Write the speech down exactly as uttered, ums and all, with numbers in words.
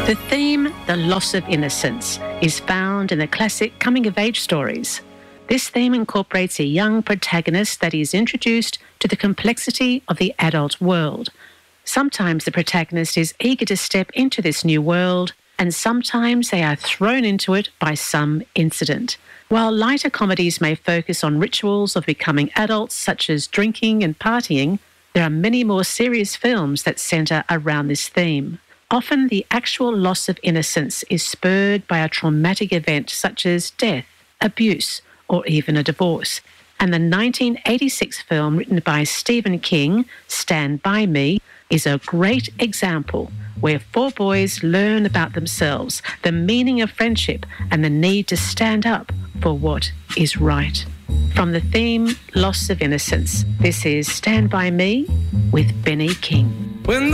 The theme, the loss of innocence, is found in the classic coming-of-age stories. This theme incorporates a young protagonist that is introduced to the complexity of the adult world. Sometimes the protagonist is eager to step into this new world, and sometimes they are thrown into it by some incident. While lighter comedies may focus on rituals of becoming adults, such as drinking and partying, there are many more serious films that centre around this theme. Often the actual loss of innocence is spurred by a traumatic event such as death, abuse, or even a divorce. And the nineteen eighty-six film written by Stephen King, Stand By Me, is a great example where four boys learn about themselves, the meaning of friendship, and the need to stand up for what is right. From the theme, Loss of Innocence, this is Stand By Me with Benny King. When